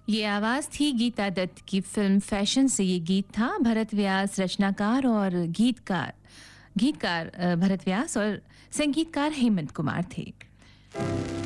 ये आवाज थी गीता दत्त की फिल्म फैशन से ये गीत था। भरत व्यास रचनाकार और गीतकार भरत व्यास और संगीतकार हेमंत कुमार थे।